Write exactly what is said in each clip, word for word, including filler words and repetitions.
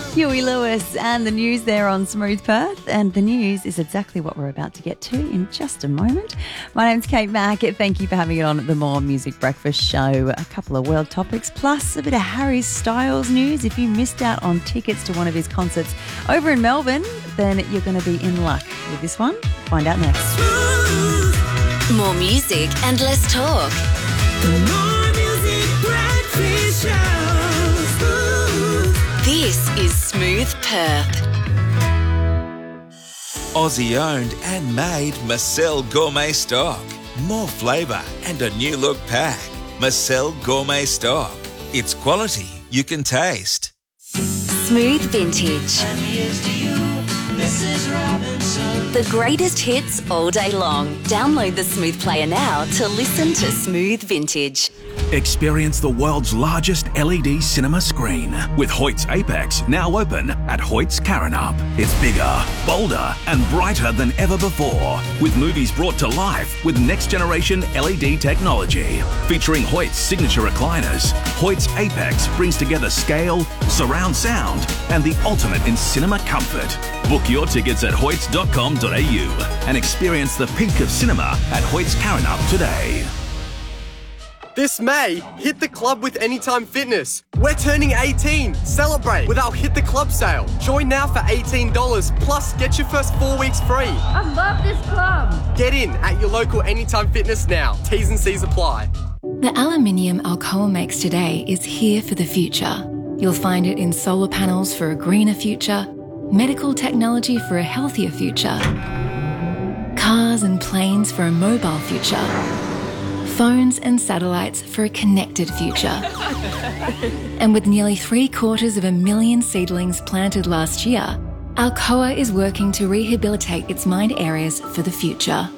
Huey Lewis and the news there on Smooth Perth. And the news is exactly what we're about to get to in just a moment. My name's Kate Mack. Thank you for having it on at the More Music Breakfast Show. A couple of world topics plus a bit of Harry Styles news. If you missed out on tickets to one of his concerts over in Melbourne, then you're going to be in luck with this one. Find out next. More music and less talk. The More Music Breakfast Show. This is Smooth Perth. Aussie owned and made Marcel Gourmet Stock. More flavour and a new look pack. Marcel Gourmet Stock. It's quality you can taste. Smooth Vintage. And here's to you, Missus Robinson. The greatest hits all day long. Download the Smooth Player now to listen to Smooth Vintage. Experience the world's largest L E D cinema screen with Hoyt's Apex, now open at Hoyt's Karrinyup. It's bigger, bolder and brighter than ever before, with movies brought to life with next-generation L E D technology. Featuring Hoyt's signature recliners, Hoyt's Apex brings together scale, surround sound and the ultimate in cinema comfort. Book your tickets at hoyts dot com dot a u and experience the peak of cinema at Hoyt's Karrinyup today. This May, hit the club with Anytime Fitness. We're turning eighteen. Celebrate with our Hit the Club sale. Join now for eighteen dollars, plus get your first four weeks free. I love this club. Get in at your local Anytime Fitness now. T's and C's apply. The aluminium Alcoa makes today is here for the future. You'll find it in solar panels for a greener future, medical technology for a healthier future, cars and planes for a mobile future, phones and satellites for a connected future. And with nearly three quarters of a million seedlings planted last year, Alcoa is working to rehabilitate its mined areas for the future.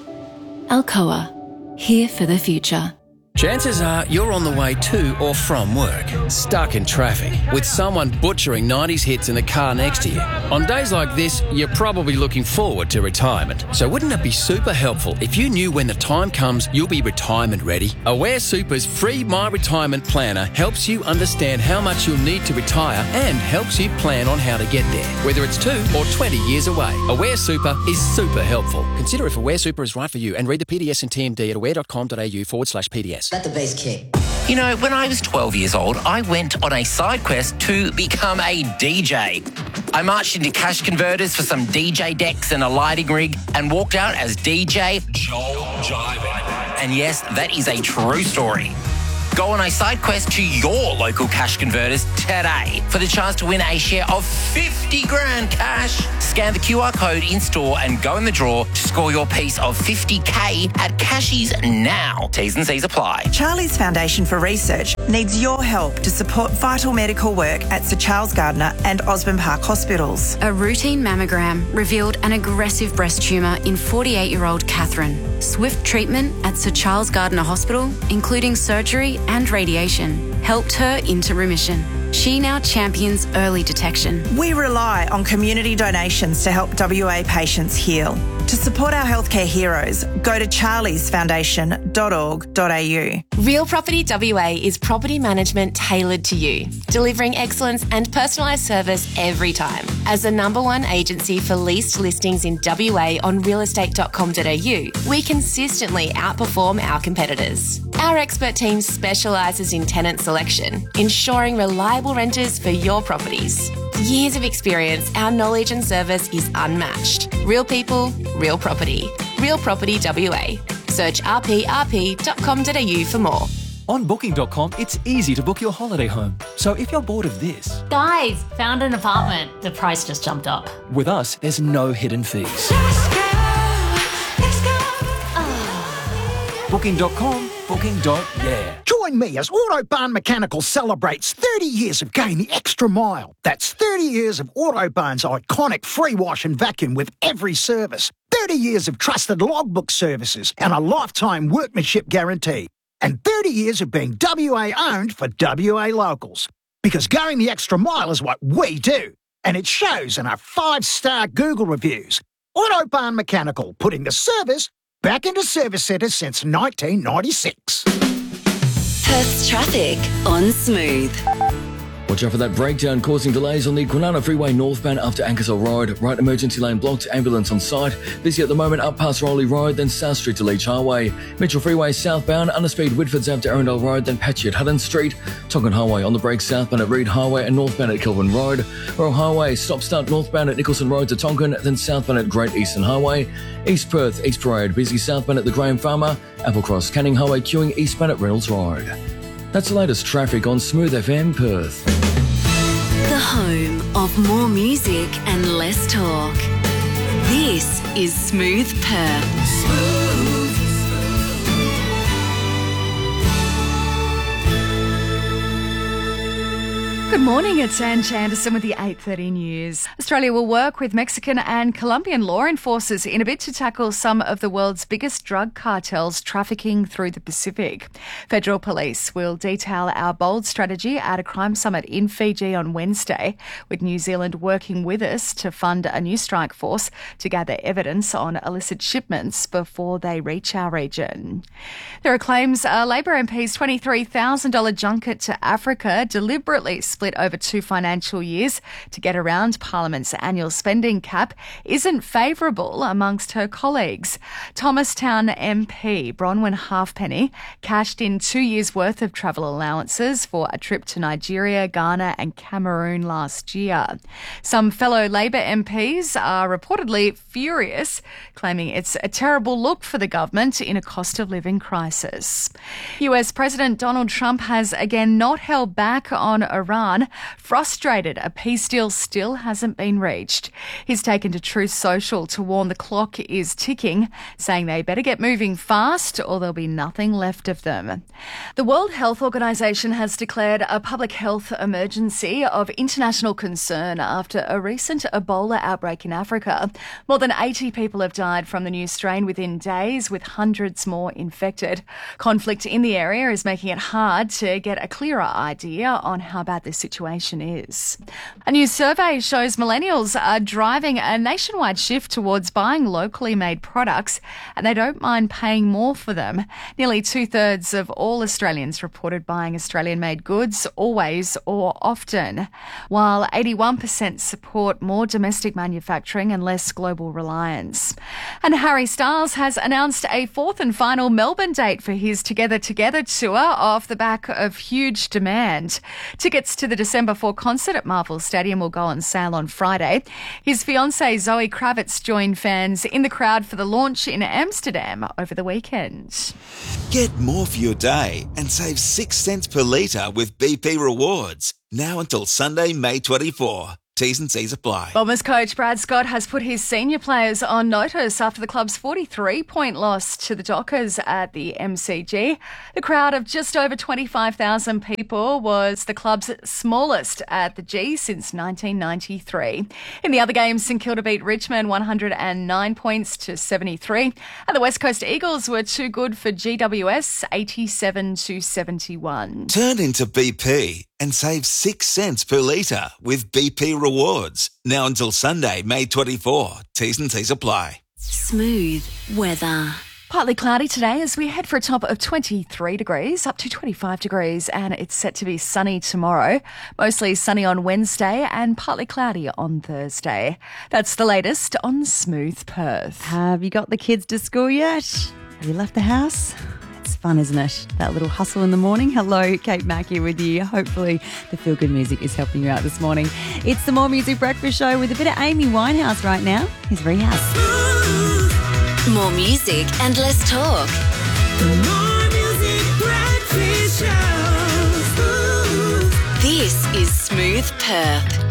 Alcoa, here for the future. Chances are you're on the way to or from work, stuck in traffic, with someone butchering nineties hits in the car next to you. On days like this, you're probably looking forward to retirement. So wouldn't it be super helpful if you knew when the time comes you'll be retirement ready? Aware Super's free My Retirement Planner helps you understand how much you'll need to retire and helps you plan on how to get there, whether it's two or twenty years away. Aware Super is super helpful. Consider if Aware Super is right for you and read the P D S and T M D at aware dot com dot a u forward slash P D S. Let the bass kick. You know, when I was twelve years old, I went on a side quest to become a D J. I marched into cash converters for some D J decks and a lighting rig and walked out as D J Joel Jiving. And yes, that is a true story. Go on a side quest to your local cash converters today for the chance to win a share of fifty grand cash. Scan the Q R code in store and go in the draw to score your piece of fifty K at Cashies now. T's and C's apply. Charlie's Foundation for Research needs your help to support vital medical work at Sir Charles Gardner and Osborne Park hospitals. A routine mammogram revealed an aggressive breast tumour in forty-eight-year-old Catherine. Swift treatment at Sir Charles Gardner Hospital, including surgery and radiation, helped her into remission. She now champions early detection. We rely on community donations to help W A patients heal. To support our healthcare heroes, go to charlies foundation dot org dot a u. Real Property W A is property management tailored to you, delivering excellence and personalised service every time. As the number one agency for leased listings in W A on real estate dot com dot a u, we consistently outperform our competitors. Our expert team specialises in tenant selection, ensuring reliable renters for your properties. Years of experience, our knowledge and service is unmatched. Real people, real property. Real Property W A. Search r p r p dot com dot a u for more. On booking dot com, it's easy to book your holiday home. So if you're bored of this... Guys, found an apartment. The price just jumped up. With us, there's no hidden fees. Let's go, let's go. Oh. booking dot com, booking. Yeah. Join me as Autobarn Mechanical celebrates thirty years of going the extra mile. That's thirty years of Autobarn's iconic free wash and vacuum with every service. thirty years of trusted logbook services and a lifetime workmanship guarantee. And thirty years of being W A owned for W A locals. Because going the extra mile is what we do. And it shows in our five-star Google reviews. Autobarn Mechanical, putting the service back into service centres since nineteen ninety-six. Perth's traffic on Smooth. Watch out for that breakdown causing delays on the Kwinana Freeway northbound after Ankersall Road. Right emergency lane blocked, ambulance on site. Busy at the moment up past Rowley Road, then South Street to Leach Highway. Mitchell Freeway southbound, underspeed Whitfords Ave to Arundel Road, then patchy at Hutton Street. Tonkin Highway on the break southbound at Reed Highway and northbound at Kilburn Road. Royal Highway stop start northbound at Nicholson Road to Tonkin, then southbound at Great Eastern Highway. East Perth, East Parade, busy southbound at the Graham Farmer. Applecross, Canning Highway queuing eastbound at Reynolds Road. That's the latest traffic on Smooth F M Perth. The home of more music and less talk. This is Smooth Perth. Smooth. Good morning, it's Anne Chanderson with the eight thirty news. Australia will work with Mexican and Colombian law enforcers in a bid to tackle some of the world's biggest drug cartels trafficking through the Pacific. Federal Police will detail our bold strategy at a crime summit in Fiji on Wednesday, with New Zealand working with us to fund a new strike force to gather evidence on illicit shipments before they reach our region. There are claims a Labor M P's twenty-three thousand dollars junket to Africa deliberately split over two financial years to get around Parliament's annual spending cap isn't favourable amongst her colleagues. Thomastown M P Bronwyn Halfpenny cashed in two years' worth of travel allowances for a trip to Nigeria, Ghana and Cameroon last year. Some fellow Labor M Ps are reportedly furious, claiming it's a terrible look for the government in a cost of living crisis. U S President Donald Trump has again not held back on Iran, frustrated a peace deal still hasn't been reached. He's taken to Truth Social to warn the clock is ticking, saying they better get moving fast or there'll be nothing left of them. The World Health Organization has declared a public health emergency of international concern after a recent Ebola outbreak in Africa. More than eighty people have died from the new strain within days, with hundreds more infected. Conflict in the area is making it hard to get a clearer idea on how bad this situation is. A new survey shows millennials are driving a nationwide shift towards buying locally made products, and they don't mind paying more for them. Nearly two-thirds of all Australians reported buying Australian-made goods always or often, while eighty-one percent support more domestic manufacturing and less global reliance. And Harry Styles has announced a fourth and final Melbourne date for his Together Together tour off the back of huge demand. Tickets to the December fourth concert at Marvel Stadium will go on sale on Friday. His fiancée Zoe Kravitz joined fans in the crowd for the launch in Amsterdam over the weekend. Get more for your day and save six cents per litre with B P Rewards. Now until Sunday, May twenty-fourth. T's and C's apply. Bombers coach Brad Scott has put his senior players on notice after the club's forty-three point loss to the Dockers at the M C G. The crowd of just over twenty-five thousand people was the club's smallest at the G since nineteen ninety-three. In the other games, St Kilda beat Richmond one hundred nine points to seventy-three, and the West Coast Eagles were too good for G W S eighty-seven to seventy-one. Turn into B P and save six cents per litre with B P Rewards. Now until Sunday, May twenty-fourth. T's and C's apply. Smooth weather. Partly cloudy today as we head for a top of twenty-three degrees, up to twenty-five degrees, and it's set to be sunny tomorrow. Mostly sunny on Wednesday and partly cloudy on Thursday. That's the latest on Smooth Perth. Have you got the kids to school yet? Have you left the house? It's fun, isn't it? That little hustle in the morning. Hello, Kate Mack here with you. Hopefully the Feel Good music is helping you out this morning. It's the More Music Breakfast Show with a bit of Amy Winehouse right now. Here's Rehouse. More music and less talk. More Music Breakfast Show. This is Smooth Perth.